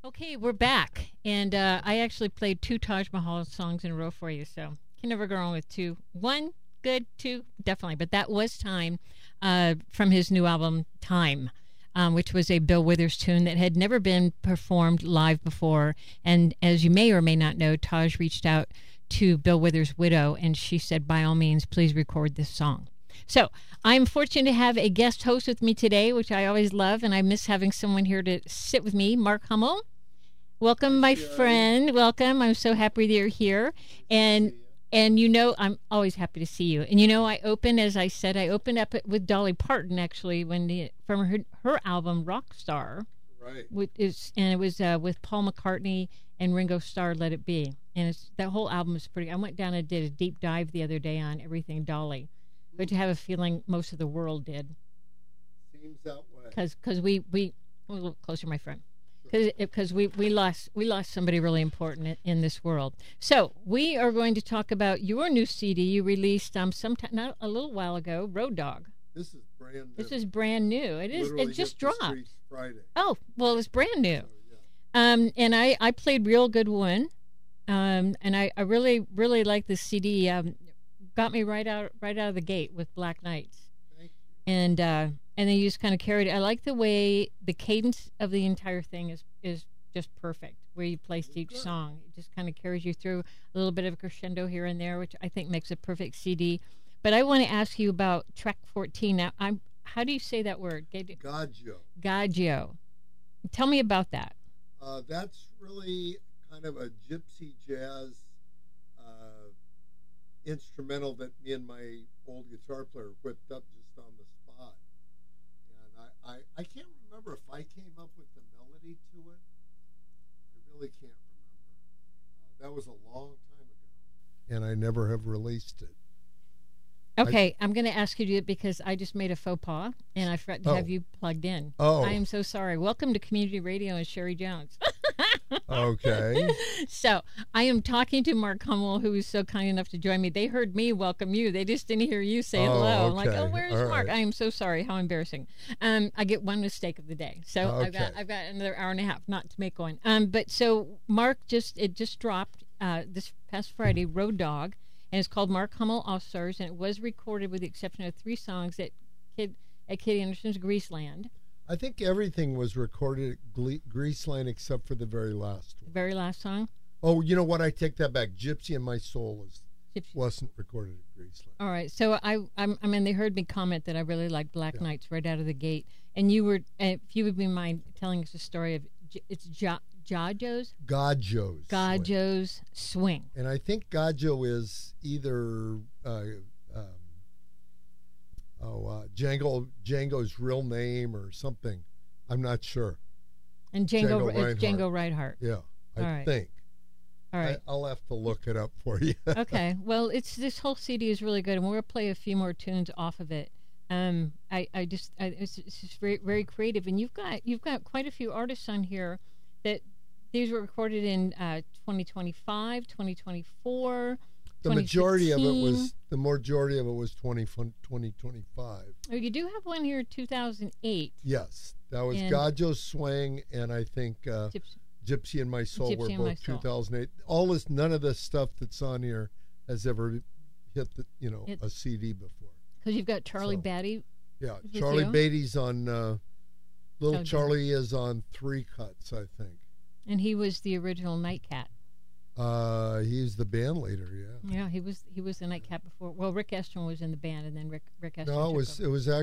Okay, we're back, and I actually played two Taj Mahal songs in a row for you, so can never go wrong with two. One, good, two, definitely. But that was Time from his new album, Time, which was a Bill Withers tune that had never been performed live before. And as you may or may not know, Taj reached out to Bill Withers' widow, and she said, by all means, please record this song. So I'm fortunate to have a guest host with me today, which I always love, and I miss having someone here to sit with me, Mark Hummel. Welcome, my friend. Welcome. I'm so happy that you're here. And you know, I'm always happy to see you. And you know, I opened up with Dolly Parton, actually, from her album Rockstar. Right. It was with Paul McCartney and Ringo Starr, Let It Be. And that whole album is pretty. I went down and did a deep dive the other day on everything Dolly, which I have a feeling most of the world did. Seems that way. Because we a little closer, my friend. Because we lost somebody really important in this world. So we are going to talk about your new CD you released sometime, not a little while ago, Road Dog. This is brand new. This is brand new. It is. Literally It just hit the dropped. streets Friday. Oh well, it's brand new. So, yeah. And I played Real Good One, and I really like this CD. Got me right out of the gate with Black Nights. Thank you. And then you just kind of carried it. I like the way the cadence of the entire thing is just perfect, where you placed each song. It just kind of carries you through a little bit of a crescendo here and there, which I think makes a perfect CD. But I want to ask you about track 14. Now, how do you say that word? Gaggio. Tell me about that. That's really kind of a gypsy jazz instrumental that me and my old guitar player whipped up just on the spot. And I can't remember if I came up with the melody to it. I really can't remember. That was a long time ago. And I never have released it. Okay, I'm going to ask you to do it because I just made a faux pas, and I forgot to have you plugged in. Oh. I am so sorry. Welcome to Community Radio and Sherry Jones. Okay. So I am talking to Mark Hummel, who is so kind enough to join me. They heard me welcome you. They just didn't hear you say hello. I'm like, okay. Where's All Mark? right. I am so sorry. How embarrassing. I get one mistake of the day. So Okay. I've got another hour and a half not to make one. But so Mark just dropped this past Friday, Road Dog. And it's called Mark Hummel All Stars, and it was recorded with the exception of 3 songs at Katie Anderson's Greaseland. I think everything was recorded at Greaseland except for the very last one. The very last song? Oh, you know what? I take that back. Gypsy in My Soul Gypsy. wasn't recorded at Greaseland. All right. So I mean, they heard me comment that I really liked Black Nights right out of the gate. And you were, if you would be mind telling us a story of, it's Gaggio's Swing. And I think Gaggio is either Django's real name or something. I'm not sure. And Django Reinhardt. Yeah, I think. All right. I'll have to look it up for you. Okay. Well, this whole CD is really good, and we'll play a few more tunes off of it. It's just very, very creative, and you've got quite a few artists on here that these were recorded in 2025, 2024. The majority of it was 2025. Oh, you do have one here, 2008. Yes, that was Gaggio's Swing, and I think Gypsy in My Soul were both 2008. None of the stuff that's on here has ever hit a CD before. Because you've got Charlie Batty. Yeah, Charlie Beatty's on. Little Charlie is on 3 cuts, I think. And he was the original Nightcat. He's the band leader, yeah. Yeah, he was the Nightcat before. Well, Rick Estrin was in the band, and then Rick Estrin. No, it was actually